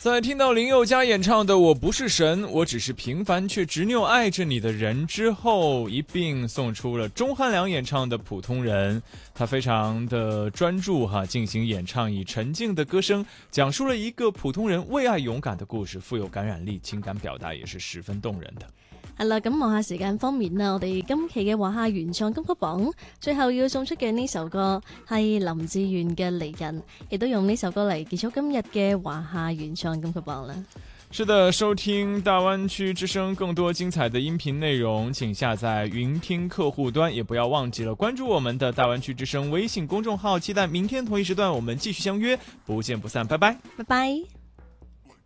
在听到林宥嘉演唱的《我不是神，我只是平凡却执拗爱着你的人》之后，一并送出了钟汉良演唱的《普通人》。他非常的专注进行演唱，以沉静的歌声讲述了一个普通人为爱勇敢的故事，富有感染力，情感表達也是十分動人的。 係啦，咁望下時間方面啦，我哋今期嘅華夏原創金曲榜最後要送出嘅呢首歌係林志炫嘅《離人》，亦都用呢首歌嚟結束今日嘅華夏原創金曲榜啦。 是的，收聽大灣區之聲更多精彩的音頻內容，請下載雲聽客戶端，也不要忘記了關注我們的大灣區之聲微信公眾號，期待明天同一時段我們繼續相約，不見不散，拜拜， 拜拜。